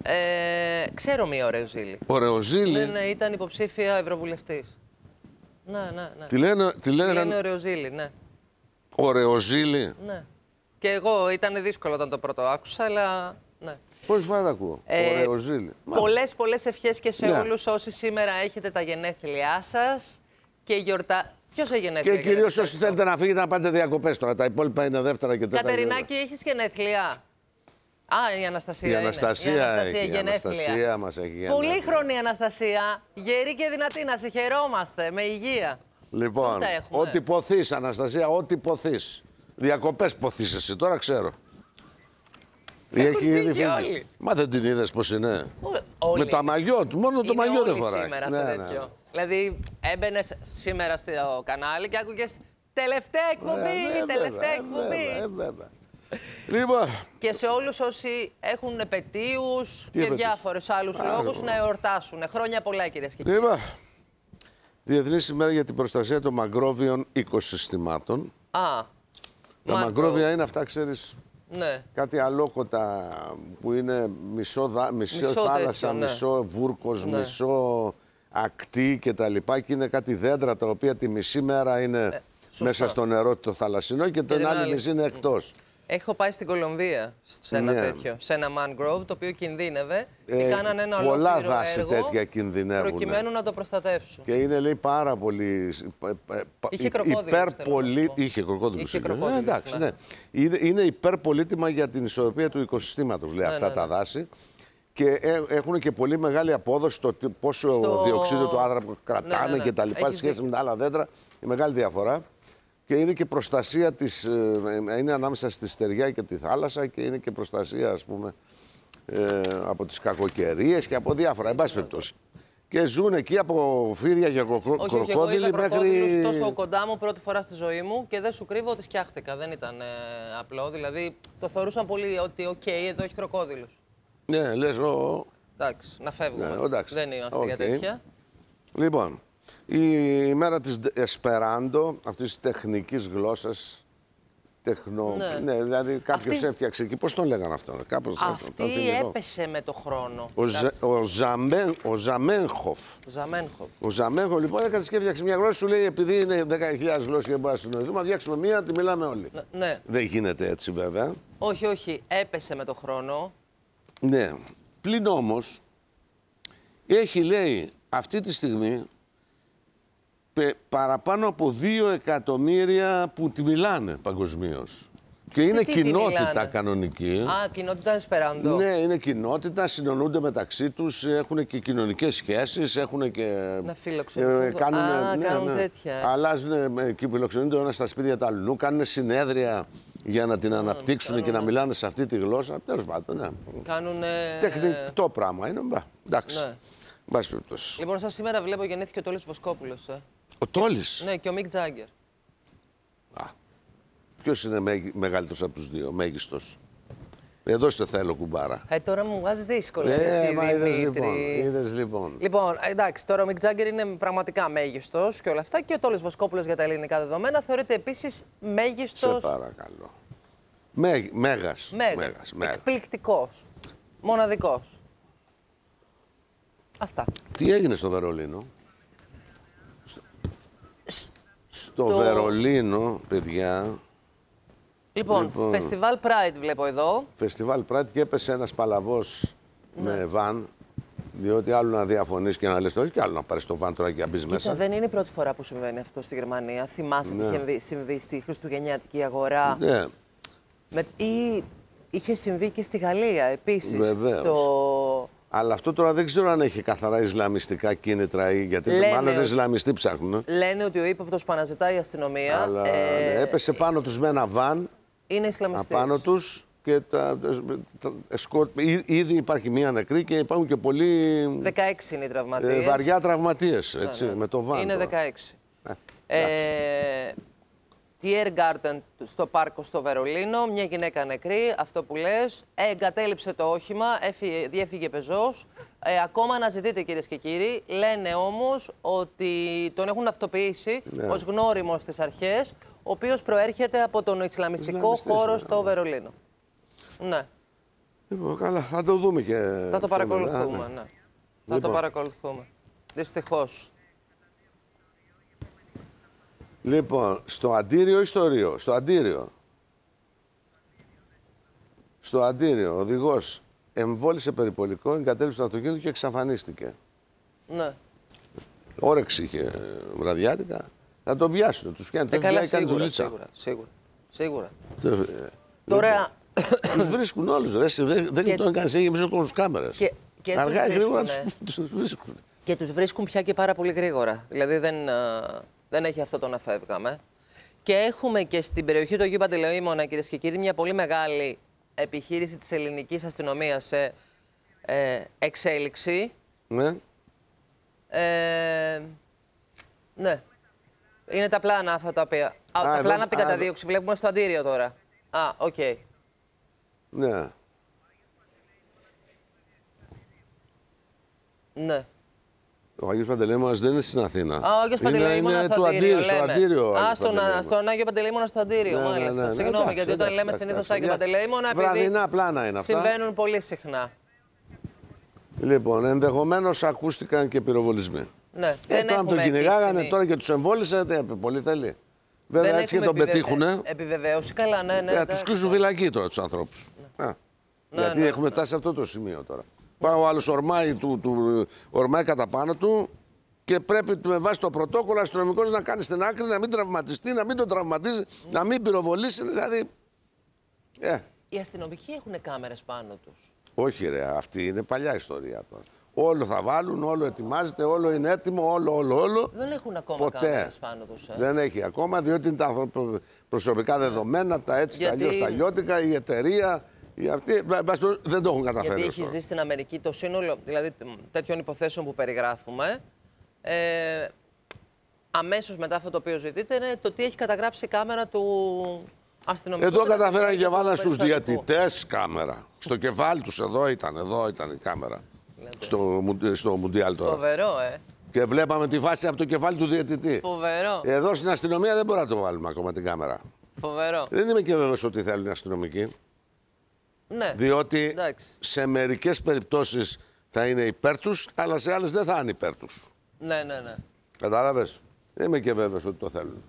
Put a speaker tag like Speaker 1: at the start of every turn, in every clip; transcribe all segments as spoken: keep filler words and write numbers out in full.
Speaker 1: Ε, ξέρω μία Ωρεοζήλη.
Speaker 2: Ωρεοζήλη.
Speaker 1: Ναι, ναι, ήταν υποψήφια ευρωβουλευτής. Ναι, ναι, ναι.
Speaker 2: Τη λένε, τη λένε,
Speaker 1: τη λένε Ωρεοζήλη, ναι.
Speaker 2: Ωρεοζήλη.
Speaker 1: Ναι. Και εγώ ήταν δύσκολο όταν το πρώτο άκουσα, αλλά ναι.
Speaker 2: Πόσες φορές τα ακούω. Ε, Ωρεοζήλη.
Speaker 1: Πολλές, πολλές ευχές και σε
Speaker 2: ναι.
Speaker 1: όλους όσοι σήμερα έχετε τα γενέθλιά σας και γιορτά... Ποιος έχει γενέθλια?
Speaker 2: Και κυρίως όσοι θέλετε να φύγετε να πάτε διακοπές τώρα. Τα υπόλοιπα είναι δεύτερα και τέταρτα.
Speaker 1: Κατερινάκη, έχεις γενέθλια? Α, η Αναστασία.
Speaker 2: Η Αναστασία,
Speaker 1: είναι. Η Αναστασία,
Speaker 2: έχει, η Αναστασία μας έχει γενέθλια.
Speaker 1: Πολύχρονη Αναστασία, γερή και δυνατή, να σε χαιρόμαστε, με υγεία.
Speaker 2: Λοιπόν, ό,τι ποθείς, Αναστασία, ό,τι ποθείς. Διακοπές ποθείς εσύ, τώρα ξέρω.
Speaker 1: Έχει ήδη φύγει.
Speaker 2: Μα δεν την είδες πώς είναι?
Speaker 1: Όλοι.
Speaker 2: Με τα μαγιό του, μόνο το μαγιό δεν φοράει.
Speaker 1: Σήμερα ναι, σε τέτοιο. Ναι. Δηλαδή έμπαινες σήμερα στο κανάλι και άκουγες τελευταία εκπομπή, ε, τελευταία ε, εκπομπή.
Speaker 2: Ε, βέβαια. Λοιπόν.
Speaker 1: Και σε όλους όσοι έχουν επετείους και διάφορους άλλους λόγους να εορτάσουν. Χρόνια πολλά, κυρίες και κύριοι.
Speaker 2: Λοιπόν. Διεθνής ημέρα για την προστασία των μαγκρόβιων οικοσυστημάτων.
Speaker 1: Α,
Speaker 2: τα μαγκρόβια είναι αυτά, ξέρεις,
Speaker 1: ναι.
Speaker 2: κάτι αλόκοτα που είναι μισό, δα, μισό, μισό θάλασσα, τέτοιο, ναι. μισό βούρκος, ναι. μισό ακτή κτλ. Και είναι κάτι δέντρα τα οποία τη μισή μέρα είναι ε, μέσα στο νερό το θαλασσινό και, και την άλλη μισή είναι εκτός.
Speaker 1: Έχω πάει στην Κολομβία σε ένα ναι. τέτοιο, σε ένα mangrove το οποίο κινδύνευε
Speaker 2: ε,
Speaker 1: και κάνανε ένα
Speaker 2: πολλά δάση
Speaker 1: έργο
Speaker 2: τέτοια κινδυνεύουν.
Speaker 1: Προκειμένου να το προστατεύσουν.
Speaker 2: Και είναι, λέει, πάρα πολύ.
Speaker 1: Είχε κροκόδιλους.
Speaker 2: Υπερπολί... Είχε κροκόδιλους.
Speaker 1: Είχε
Speaker 2: ε, εντάξει, ναι. Είναι, είναι υπερπολίτημα για την ισορροπία του οικοσυστήματος, λέει, ναι, αυτά ναι, ναι. τα δάση. Και έχουν και πολύ μεγάλη απόδοση στο πόσο στο... διοξείδιο του άνθρακα κρατάνε ναι, ναι, ναι. κτλ. Σε σχέση με τα άλλα δέντρα. Η μεγάλη διαφορά. Και είναι και προστασία της, είναι ανάμεσα στη στεριά και τη θάλασσα και είναι και προστασία, ας πούμε, ε, από τις κακοκαιρίες και από διάφορα, εν πάση περιπτώσει. Και ζουν εκεί από φίδια και κροκόδιλοι μέχρι...
Speaker 1: τόσο κοντά μου πρώτη φορά στη ζωή μου και δεν σου κρύβω ότι σκιάχτηκα. Δεν ήταν ε, απλό, δηλαδή το θεωρούσαν πολύ ότι οκ, okay, εδώ έχει κροκόδιλους.
Speaker 2: Ναι, λες ο...
Speaker 1: Εντάξει, να φεύγουμε.
Speaker 2: Ναι, εντάξει.
Speaker 1: Δεν είμαστε okay. για τέτοια.
Speaker 2: Λοιπόν, η ημέρα της Εσπεράντο, αυτής της τεχνικής γλώσσας, τεχνο... ναι. ναι, δηλαδή κάποιος Αυτή... έφτιαξε εκεί, πώς τον λέγανε αυτό, κάπως...
Speaker 1: Αυτή έπεσε με το χρόνο.
Speaker 2: Ο, Ζε... ο, Ζαμεν... ο Ζαμένχοφ.
Speaker 1: Ζαμένχοφ.
Speaker 2: Ο Ζαμένχοφ, λοιπόν, έκανε και έφτιαξε μια γλώσσα, σου λέει, επειδή είναι δέκα χιλιάδες γλώσσες και δεν μπορούμε να συνοηθούμε, να φτιάξουμε μία, τη μιλάμε όλοι.
Speaker 1: Ναι.
Speaker 2: Δεν γίνεται έτσι, βέβαια.
Speaker 1: Όχι, όχι, έπεσε με το χρόνο.
Speaker 2: Ναι, πλην όμως, έχει, λέει, αυτή τη στιγμή, παραπάνω από δύο εκατομμύρια που τη μιλάνε παγκοσμίως. Και είναι τι, κοινότητα κανονική.
Speaker 1: Α, κοινότητα Εσπεράντο.
Speaker 2: Ναι, είναι κοινότητα, συνονούνται μεταξύ τους, έχουν και κοινωνικές σχέσεις, έχουν και...
Speaker 1: Να φιλοξενούν. Ε,
Speaker 2: κάνουν,
Speaker 1: Α,
Speaker 2: ναι,
Speaker 1: κάνουν
Speaker 2: ναι,
Speaker 1: τέτοια.
Speaker 2: Αλλάζουν και φιλοξενούνται ένα στα σπίτια του αλλού, κάνουν συνέδρια για να την αναπτύξουν
Speaker 1: κάνουν...
Speaker 2: και να μιλάνε σε αυτή τη γλώσσα. Τέλος πάντων, ναι.
Speaker 1: Κάνουν...
Speaker 2: Τεχνητό πράγμα είναι, μπα, εντάξει. Ναι.
Speaker 1: Λοιπόν, σας σήμερα βλέπω γεννήθηκε ο Τόλης Βοσκόπουλος. Ε.
Speaker 2: Ο Τόλης.
Speaker 1: Ναι, και ο Μικ Τζάγκερ.
Speaker 2: Α, ποιος είναι μεγ, μεγαλύτερος από τους δύο, μέγιστος? Εδώ σε θέλω, κουμπάρα.
Speaker 1: Ε, τώρα μου βάζει δύσκολο.
Speaker 2: Ε, μα είδες λοιπόν, είδες λοιπόν.
Speaker 1: Λοιπόν, εντάξει, τώρα ο Μικ Τζάγκερ είναι πραγματικά μέγιστος και όλα αυτά. Και ο Τόλης Βοσκόπουλος για τα ελληνικά δεδομένα θεωρείται επίσης μέγιστος.
Speaker 2: Σε παρακαλώ. Μέ, μέγας.
Speaker 1: Μέγα.
Speaker 2: Μέγας, μέγας.
Speaker 1: Εκπληκτικός. Μοναδικός. Αυτά.
Speaker 2: Τι έγινε στο Βερολίνο? Στο, στο το... Βερολίνο, παιδιά...
Speaker 1: Λοιπόν, λοιπόν, Φεστιβάλ Pride βλέπω εδώ.
Speaker 2: Φεστιβάλ Pride και έπεσε ένας παλαβός ναι. με βαν. Διότι άλλο να διαφωνείς και να λες το όχι και άλλο να πάρεις το βαν τώρα και να μπεις μέσα.
Speaker 1: Δεν είναι η πρώτη φορά που συμβαίνει αυτό στη Γερμανία. Θυμάσαι ναι. τι είχε συμβεί στη Χριστουγεννιάτικη αγορά.
Speaker 2: Ναι.
Speaker 1: Με... Ή είχε συμβεί και στη Γαλλία επίσης.
Speaker 2: Βεβαίως. Στο... Αλλά αυτό τώρα δεν ξέρω αν έχει καθαρά ισλαμιστικά κίνητρα ή γιατί λένε μάλλον ότι... Ισλαμιστοί ψάχνουν.
Speaker 1: Λένε ότι ο ύποπτος που αναζητάει η αστυνομία.
Speaker 2: Αλλά
Speaker 1: ε...
Speaker 2: ναι, έπεσε πάνω τους με ένα βαν.
Speaker 1: Είναι Ισλαμιστής.
Speaker 2: Απάνω τους και τα, τα, τα, ήδη υπάρχει μία νεκρή και υπάρχουν και πολλοί.
Speaker 1: δεκαέξι είναι οι τραυματίες.
Speaker 2: Ε, βαριά τραυματίες, έτσι, ναι, ναι. με το βαν.
Speaker 1: Είναι δεκαέξι. Ε, ε, Tiergarten στο πάρκο στο Βερολίνο, μια γυναίκα νεκρή, αυτό που λες, ε, εγκατέλειψε το όχημα, έφυγε, διέφυγε πεζός. Ε, ακόμα αναζητείται, κυρίες και κύριοι. Λένε όμως ότι τον έχουν αυτοποιήσει ναι. ως γνώριμο στις αρχές, ο οποίος προέρχεται από τον Ισλαμιστικό χώρο στο Βερολίνο. Ναι.
Speaker 2: Λοιπόν, καλά, θα το δούμε και.
Speaker 1: Θα το παρακολουθούμε, ναι. ναι. Θα
Speaker 2: Λοιπόν.
Speaker 1: το παρακολουθούμε. Δυστυχώς.
Speaker 2: Λοιπόν, στο Αντίριο ή στο Ρίο. Στο Αντίριο. Στο Αντίριο, ο οδηγός εμβόλυσε περιπολικό, εγκατέλειψε το αυτοκίνητο και εξαφανίστηκε.
Speaker 1: Ναι.
Speaker 2: Όρεξη είχε βραδιάτικα. Θα τον πιάσουν. Τους πιάνουν.
Speaker 1: Ε, καλά, σίγουρα, σίγουρα, σίγουρα, σίγουρα.
Speaker 2: Ε,
Speaker 1: Τώρα...
Speaker 2: Τους βρίσκουν όλους, ρε. Δεν, δεν και... τον κάνεις, έγινε μέσα από κάμερες.
Speaker 1: Και, και
Speaker 2: αργά
Speaker 1: τους
Speaker 2: γρήγορα
Speaker 1: βρίσκουν,
Speaker 2: τους, τους βρίσκουν.
Speaker 1: Και τους βρίσκουν πια και πάρα πολύ γρήγορα. Δηλαδή δεν, α, δεν έχει αυτό το να φεύγαμε. Και έχουμε και στην περιοχή του Αγίου Παντελεήμωνα, κυρίες και κύριοι, μια πολύ μεγάλη επιχείρηση της ελληνικής αστυνομίας σε ε, εξέλιξη.
Speaker 2: Ναι.
Speaker 1: Ε, ναι. Είναι τα πλάνα αυτά τα οποία... Α,
Speaker 2: Α,
Speaker 1: τα
Speaker 2: εδώ,
Speaker 1: πλάνα από την
Speaker 2: α,
Speaker 1: καταδίωξη. Βλέπουμε στο Αντίριο τώρα. Α, οκ. Okay.
Speaker 2: Ναι.
Speaker 1: Ναι.
Speaker 2: Ο Αγίος Παντελεήμωνας δεν είναι στην Αθήνα.
Speaker 1: Α, ο Άγιος Παντελεήμωνας στο Αντίριο.
Speaker 2: Στο Αντίριο.
Speaker 1: Α, στον, στον Άγιο Παντελεήμωνα στο Αντίριο,
Speaker 2: ναι,
Speaker 1: μάλιστα.
Speaker 2: Ναι, ναι,
Speaker 1: Συγγνώμη,
Speaker 2: εντάξει,
Speaker 1: γιατί
Speaker 2: εντάξει,
Speaker 1: όταν λέμε
Speaker 2: εντάξει,
Speaker 1: συνήθως
Speaker 2: εντάξει,
Speaker 1: Άγιο Παντελεήμωνα, επειδή
Speaker 2: βραδινά πλάνα είναι αυτά.
Speaker 1: συμβαίνουν πολύ συχνά.
Speaker 2: Λοιπόν, ενδεχομένως ακούστηκαν και πυροβολισμοί.
Speaker 1: Ναι,
Speaker 2: ε,
Speaker 1: δεν
Speaker 2: τώρα τον κυνηγάγανε, τώρα και τους εμβόλυσε, δεν πολύ θέλει. Βέβαια
Speaker 1: δεν
Speaker 2: έτσι και τον
Speaker 1: επιβεβαι...
Speaker 2: πετύχουνε.
Speaker 1: Επιβεβαίωση, καλά, ναι, ναι.
Speaker 2: Θα τους κλείσουν φυλακή τώρα τους ανθρώπους. Ναι. Α, ναι, γιατί ναι, έχουμε ναι. φτάσει σε αυτό το σημείο τώρα. Πάει ο άλλος ορμάει, του, του, ορμάει κατά πάνω του και πρέπει με βάση το πρωτόκολλο αστυνομικός να κάνει στην άκρη, να μην τραυματιστεί, να μην τον τραυματίζει, ναι. να μην πυροβολήσει. Δηλαδή. Ε.
Speaker 1: Οι αστυνομικοί έχουν κάμερες πάνω τους.
Speaker 2: Όχι, ρε, αυτή είναι παλιά ιστορία τώρα. Όλο θα βάλουν, όλο ετοιμάζεται, όλο είναι έτοιμο, όλο, όλο, όλο.
Speaker 1: Δεν έχουν ακόμα
Speaker 2: ποτέ.
Speaker 1: κάμερες πάνω τους. Ε.
Speaker 2: Δεν έχει ακόμα, διότι είναι τα προσωπικά δεδομένα, τα έτσι, γιατί... τα αλλιώς, τα λιώτικα, η εταιρεία. Οι αυτοί, δεν το έχουν καταφέρει.
Speaker 1: Γιατί έχεις δει στην Αμερική το σύνολο δηλαδή, τέτοιων υποθέσεων που περιγράφουμε. Ε, αμέσως μετά αυτό το οποίο ζητείτε είναι το τι έχει καταγράψει η κάμερα του αστυνομικού.
Speaker 2: Εδώ καταφέραν και βάλαν στους διαιτητές κάμερα. Στο κεφάλι τους εδώ ήταν, εδώ ήταν η κάμερα. Στο, στο Μουντιάλ τώρα.
Speaker 1: Φοβερό, ε.
Speaker 2: Και βλέπαμε τη φάση από το κεφάλι του διαιτητή.
Speaker 1: Φοβερό.
Speaker 2: Εδώ στην αστυνομία δεν μπορούμε να το βάλουμε ακόμα την κάμερα.
Speaker 1: Φοβερό.
Speaker 2: Δεν είμαι και βέβαιος ότι θέλουν οι αστυνομικοί.
Speaker 1: Ναι.
Speaker 2: Διότι
Speaker 1: εντάξει.
Speaker 2: σε μερικές περιπτώσεις θα είναι υπέρ τους, αλλά σε άλλες δεν θα είναι υπέρ τους.
Speaker 1: Ναι, ναι, ναι.
Speaker 2: Κατάλαβες. Δεν είμαι και βέβαιος ότι το θέλουν.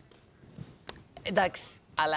Speaker 1: Εντάξει, αλλά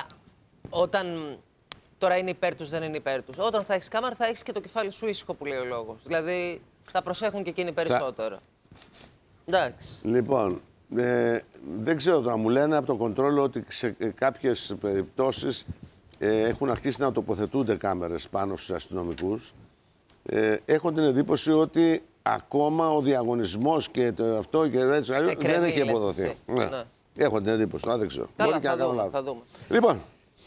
Speaker 1: όταν τώρα είναι υπέρ τους, δεν είναι υπέρ τους. Όταν θα έχεις κάμερα θα έχεις και το κεφάλι σου ήσυχο που λέει ο λόγος. Δηλαδή θα προσέχουν και εκείνοι περισσότερο. Θα... Εντάξει.
Speaker 2: Λοιπόν, ε, δεν ξέρω τώρα, μου λένε από το κοντρόλο ότι σε κάποιες περιπτώσεις ε, έχουν αρχίσει να τοποθετούνται κάμερες πάνω στους αστυνομικούς. Ε, έχω την εντύπωση ότι ακόμα ο διαγωνισμός και το αυτό και έτσι ε, δεν έχει αποδοθεί. Ναι. Ναι. Έχω την εντύπωση, τώρα δεν ξέρω.
Speaker 1: Καλά,
Speaker 2: μπορεί και
Speaker 1: θα,
Speaker 2: να κάνω
Speaker 1: δούμε,
Speaker 2: λάθος.
Speaker 1: θα δούμε.
Speaker 2: Λοιπόν.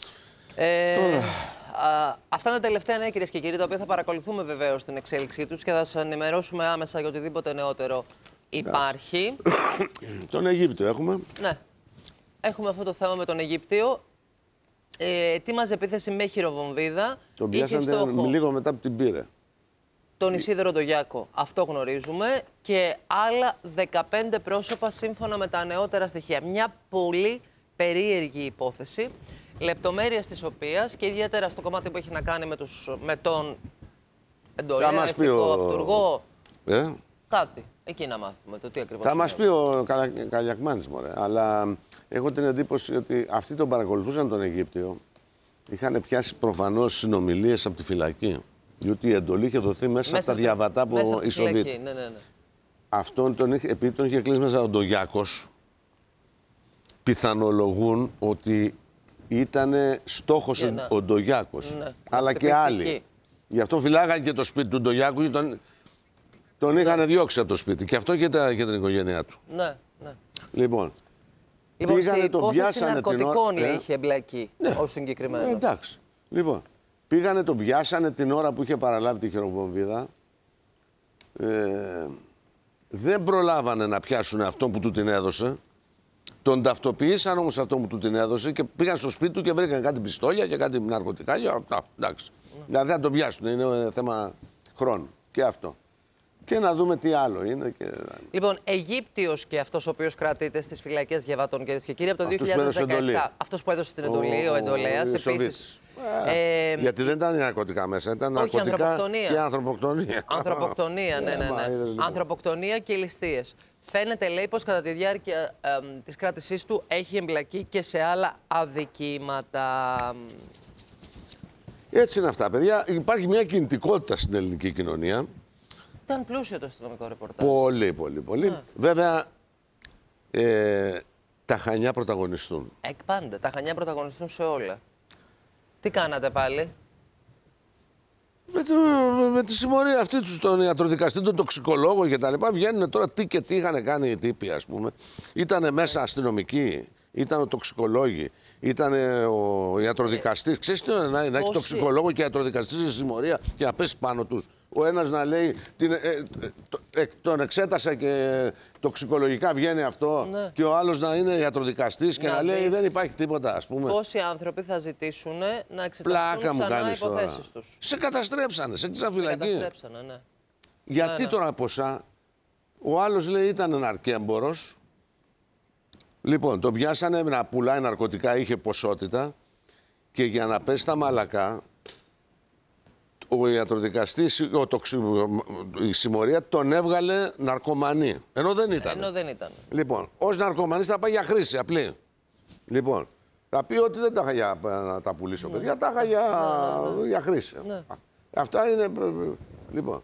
Speaker 1: Ε,
Speaker 2: τώρα.
Speaker 1: Α, αυτά είναι τα τελευταία νέα, κυρίες και κύριοι, τα οποία θα παρακολουθούμε βεβαίως την εξέλιξή τους και θα σας ενημερώσουμε άμεσα για οτιδήποτε νεότερο υπάρχει.
Speaker 2: Τον Αιγύπτιο έχουμε.
Speaker 1: Ναι. Έχουμε αυτό το θέμα με τον Αιγύπτιο. Ε, ετοίμαζε επίθεση με χειροβομβίδα.
Speaker 2: Τον πιάσανε στόχο... λίγο μετά που την πήρε.
Speaker 1: Τον Ισίδωρο Ντογιάκο, αυτό γνωρίζουμε. Και άλλα δεκαπέντε πρόσωπα σύμφωνα με τα νεότερα στοιχεία. Μια πολύ περίεργη υπόθεση. Λεπτομέρειες της οποίας και ιδιαίτερα στο κομμάτι που έχει να κάνει με, τους, με τον εντολέα, ηθικό, ο... αυτούργο.
Speaker 2: Ε?
Speaker 1: Κάτι. Εκεί να μάθουμε το τι ακριβώς.
Speaker 2: Θα μας πει ο Καλα... Καλιακμάνης, μωρέ. Αλλά έχω την εντύπωση ότι αυτοί τον παρακολουθούσαν τον Αιγύπτιο. Είχαν πιάσει προφανώς συνομιλίες από τη φυλακή. Διότι η εντολή είχε δοθεί μέσα, μέσα από τα διαβατά από η Σοβίτη. Ναι, ναι, ναι. Αυτόν τον είχε, επειδή τον είχε κλείσει μέσα ο Ντογιάκος, πιθανολογούν ότι ήταν στόχος yeah, ο, ο Ντογιάκος. Ναι. Αλλά και άλλοι. Γι' αυτό φυλάγαν και το σπίτι του Ντογιάκου και τον, τον είχαν ναι. διώξει από το σπίτι. Και αυτό και, τα, και την οικογένειά του.
Speaker 1: Ναι, ναι.
Speaker 2: Λοιπόν,
Speaker 1: λοιπόν
Speaker 2: πήγανε, τον πιάσανε
Speaker 1: ναρκωτικών
Speaker 2: την ώρα...
Speaker 1: είχε εμπλακεί ναι. ως συγκεκριμένο.
Speaker 2: Ε, εντάξει. Λοιπόν, πήγανε, τον πιάσανε την ώρα που είχε παραλάβει τη χειροβομβίδα. Ε, δεν προλάβανε να πιάσουν αυτόν που του την έδωσε. Τον ταυτοποιήσαν όμως αυτό που του την έδωσε και πήγαν στο σπίτι του και βρήκαν κάτι πιστόλια και κάτι ναρκωτικά. Και, α, εντάξει. Mm. Δηλαδή θα τον πιάσουν, είναι θέμα χρόνου. Και αυτό. Και να δούμε τι άλλο είναι. Και...
Speaker 1: Λοιπόν, Αιγύπτιος και αυτός ο οποίος κρατείται στις φυλακές Γεβάτων, κυρίες και κύριοι, από το δύο χιλιάδες δεκαεπτά. Αυτός που έδωσε την εντολή, ο, ο εντολέας, επίσης.
Speaker 2: Ε, ε, γιατί δεν ήταν ναρκωτικά μέσα, ήταν
Speaker 1: όχι,
Speaker 2: ναρκωτικά
Speaker 1: ανθρωποκτονία.
Speaker 2: και ανθρωποκτονία.
Speaker 1: Ανθρωποκτονία, ναι, ναι, ναι. ναι.
Speaker 2: Λοιπόν.
Speaker 1: Ανθρωποκτονία και ληστείες. Φαίνεται, λέει, πως κατά τη διάρκεια ε, ε, της κράτησής του έχει εμπλακεί και σε άλλα αδικήματα.
Speaker 2: Έτσι είναι αυτά, παιδιά. Υπάρχει μια κινητικότητα στην ελληνική κοινωνία.
Speaker 1: Ήταν πλούσιο το αστυνομικό ρεπορτάζ.
Speaker 2: Πολύ, πολύ, πολύ. Yeah. Βέβαια, ε, τα Χανιά πρωταγωνιστούν.
Speaker 1: Εκ πάντα. Τα Χανιά πρωταγωνιστούν σε όλα. Τι κάνατε πάλι?
Speaker 2: Με, το, με τη συμμορία αυτή του στον ιατροδικαστή, τον τοξικολόγο και τα λοιπά, βγαίνουν τώρα τι και τι είχαν κάνει οι τύποι, ας πούμε. Ήτανε μέσα αστυνομικοί, ήταν ο τοξικολόγοι, ήταν ο ιατροδικαστής. Ξέρεις τι είναι να, να έχεις τοξικολόγο και ιατροδικαστή στη συμμορία και να πέσει πάνω τους. Ο ένας να λέει την, ε, ε, ε, τον εξέτασα και τοξικολογικά βγαίνει αυτό, ναι. Και ο άλλος να είναι ιατροδικαστής και να, να λέει δεν υπάρχει τίποτα, ας πούμε.
Speaker 1: Πόσοι άνθρωποι θα ζητήσουν να εξεταστούν ξανά οι υποθέσεις τους.
Speaker 2: Σε καταστρέψανε, σε ξαφυλακή.
Speaker 1: Σε καταστρέψανε, ναι.
Speaker 2: Γιατί
Speaker 1: ναι, ναι.
Speaker 2: τώρα ποσά, ο άλλος λέει ήταν ναρκέμπορος. Λοιπόν, τον πιάσανε να πουλάει ναρκωτικά, είχε ποσότητα και για να πέσει τα μαλακά, ο ιατροδικαστής, ο τοξι... η συμμορία τον έβγαλε ναρκωμανή. Ενώ δεν ήταν.
Speaker 1: Ενώ δεν ήταν.
Speaker 2: Λοιπόν, ως ναρκωμανής θα πάει για χρήση, απλή. Λοιπόν, θα πει ότι δεν τα είχα για να τα πουλήσω, ναι. παιδιά, τα είχα για, ναι, ναι. για χρήση. Ναι. Αυτά είναι... Λοιπόν,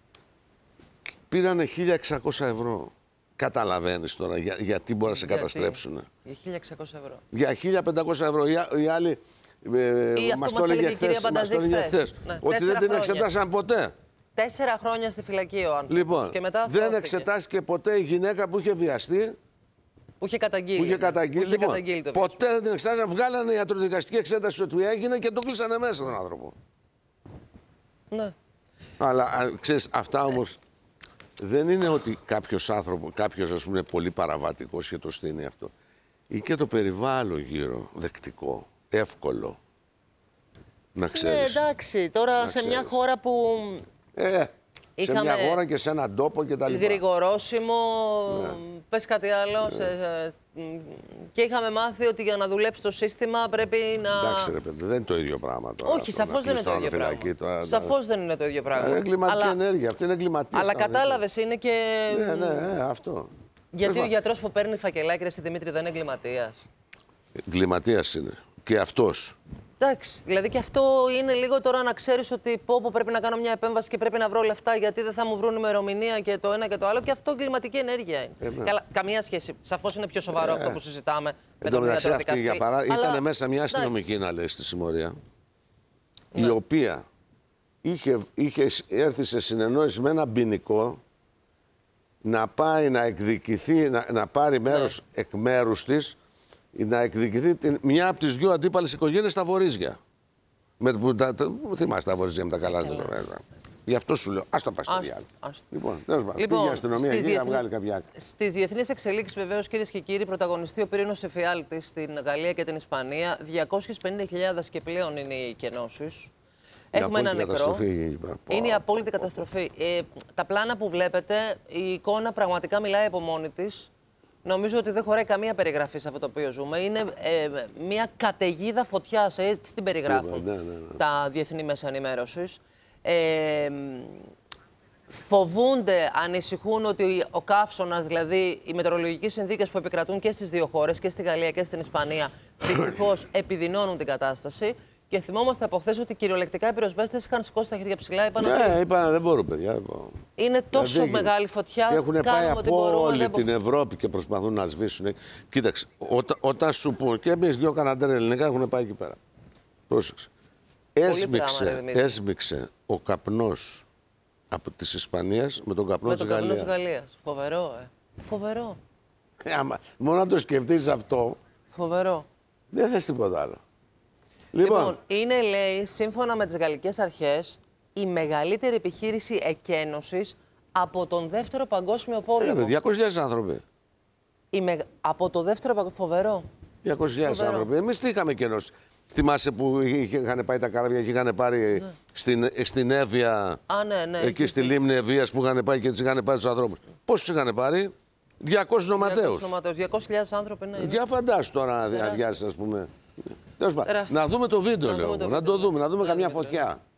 Speaker 2: πήρανε χίλια εξακόσια ευρώ. Καταλαβαίνεις τώρα για, γιατί μπορεί να σε γιατί? καταστρέψουν. Για
Speaker 1: χίλια εξακόσια ευρώ.
Speaker 2: Για χίλια πεντακόσια ευρώ. Οι, οι άλλοι ε, μας το έλεγε χθες. Ναι, ότι δεν την εξετάσαν ποτέ.
Speaker 1: Τέσσερα χρόνια στη φυλακή ο άνθρωπος.
Speaker 2: Λοιπόν,
Speaker 1: και μετά
Speaker 2: δεν εξετάστηκε ποτέ η γυναίκα που είχε βιαστεί.
Speaker 1: Που είχε καταγγείλει.
Speaker 2: Που είχε καταγγείλει.
Speaker 1: Που είχε
Speaker 2: λοιπόν,
Speaker 1: καταγγείλει το
Speaker 2: ποτέ δεν την εξετάσαν. Βγάλανε ιατροδικαστική εξέταση ότι έγινε και τον κλείσανε μέσα τον άνθρωπο.
Speaker 1: Ναι.
Speaker 2: Αλλά ξέρεις, αυτά όμως. Δεν είναι ότι κάποιος άνθρωπος, κάποιος ας πούμε είναι πολύ παραβατικός και το στείνει αυτό. Ή και το περιβάλλον γύρω, δεκτικό, εύκολο. Να ξέρεις.
Speaker 1: Ναι, εντάξει, τώρα σε ξέρεις. Μια χώρα που...
Speaker 2: Ε, σε μια χώρα και σε έναν τόπο και τα λοιπά.
Speaker 1: Γρηγορόσημο, ναι. Πες κάτι άλλο. Ναι. Σε, και είχαμε μάθει ότι για να δουλέψει το σύστημα πρέπει να...
Speaker 2: Εντάξει ρε παιδί, δεν είναι το ίδιο πράγμα τώρα.
Speaker 1: Όχι, σαφώς δεν είναι το ίδιο πράγμα. Τώρα, σαφώς δεν είναι το ίδιο πράγμα.
Speaker 2: Είναι εγκληματική αλλά... ενέργεια, αυτή είναι εγκληματία.
Speaker 1: Αλλά κατάλαβες, είναι και...
Speaker 2: Ναι, ναι, ναι, αυτό.
Speaker 1: Γιατί ο γιατρός που παίρνει φακελάκι, ρε Δημήτρη, δεν είναι εγκληματίας.
Speaker 2: Εγκληματίας είναι. Και αυτός.
Speaker 1: Εντάξει, δηλαδή και αυτό είναι λίγο τώρα να ξέρεις ότι πω, πω πρέπει να κάνω μια επέμβαση και πρέπει να βρω λεφτά γιατί δεν θα μου βρουν ημερομηνία και το ένα και το άλλο. Και αυτό εγκληματική ενέργεια είναι. Ε, Καλά, καμία σχέση. Σαφώς είναι πιο σοβαρό ε, αυτό που συζητάμε με τον ιατροδικαστή.
Speaker 2: Για παρά... Αλλά... Ήταν μέσα μια αστυνομική να λέει στη συμμορία, ναι. η οποία είχε, είχε έρθει σε συνεννόηση με ένα ποινικό να πάει να εκδικηθεί, να, να πάρει μέρος ναι. εκ μέρους της. Να εκδικηθεί την, μια από τις δυο αντίπαλες οικογένειες στα Βορίζια. Με, που, τα, τα, θυμάσαι τα Βορίζια με τα καλά. Yeah. Γι' αυτό σου λέω, ας το πας στο διάλογο. Λοιπόν, τέλος πάντων, λοιπόν, πήγε η αστυνομία εκεί διεθνή... να βγάλει κάποια άκρη. Στις
Speaker 1: διεθνείς εξελίξεις, βεβαίως, κυρίες και κύριοι, πρωταγωνιστεί ο πύρινος εφιάλτης στην Γαλλία και την Ισπανία. διακόσιες πενήντα χιλιάδες και πλέον είναι οι κενώσεις. Έχουμε ένα νεκρό. Είναι η απόλυτη καταστροφή. Ε, τα πλάνα που βλέπετε, η εικόνα πραγματικά μιλάει από μόνη της. Νομίζω ότι δεν χωράει καμία περιγραφή σε αυτό το οποίο ζούμε. Είναι ε, μια καταιγίδα φωτιάς, έτσι την περιγράφουν ναι, ναι, ναι. τα διεθνή μέσα ενημέρωσης. Ε, φοβούνται, ανησυχούν ότι ο καύσωνας, δηλαδή οι μετεωρολογικές συνθήκες που επικρατούν και στις δύο χώρες, και στη Γαλλία και στην Ισπανία, δυστυχώς επιδεινώνουν την κατάσταση. Και θυμόμαστε από χθες ότι κυριολεκτικά οι πυροσβέστες είχαν σηκώσει τα χέρια ψηλά. Είπαν
Speaker 2: ναι, ότι... είπαν δεν μπορούν, παιδιά.
Speaker 1: Είναι τόσο δηλαδή, μεγάλη φωτιά.
Speaker 2: Και έχουν πάει από όλη την Ευρώπη και προσπαθούν να σβήσουν. Κοίταξε, όταν, όταν σου πούν και εμείς δυο Καναντέρ ελληνικά έχουν πάει εκεί πέρα. Πρόσεξε. Έσμιξε, έσμιξε ο καπνός από της Ισπανίας με τον καπνό, με της, τον Γαλλίας.
Speaker 1: καπνό της Γαλλίας. Φοβερό, ε. Φοβερό.
Speaker 2: Ε, άμα, μόνο να το σκεφτείς αυτό.
Speaker 1: Φοβερό.
Speaker 2: Δεν θες τίποτα άλλο.
Speaker 1: Λοιπόν. λοιπόν, είναι, λέει, σύμφωνα με τις γαλλικές αρχές, η μεγαλύτερη επιχείρηση εκένωσης από τον Δεύτερο Παγκόσμιο Πόλεμο.
Speaker 2: Ε, διακόσιες χιλιάδες άνθρωποι.
Speaker 1: Η με... Από το Δεύτερο Παγκόσμιο... Φοβερό.
Speaker 2: διακόσιες χιλιάδες άνθρωποι. Εμείς τι είχαμε κενώσει. Θυμάσαι που είχαν πάει τα καράβια και είχαν πάρει ναι. στην, στην Εύβοια,
Speaker 1: Α, ναι, ναι,
Speaker 2: εκεί στη λίμνη Εββίας που είχαν πάει και τους είχαν πάρει τους ανθρώπους. Πόσους είχαν πάρει? διακόσιους νοματέους.
Speaker 1: διακόσιες χιλιάδες άνθρωποι, ναι.
Speaker 2: Για φαντάσου τώρα να αδειάσεις, ας πούμε. Να δούμε το βίντεο, λέω. Να το δούμε, να δούμε καμιά φωτιά.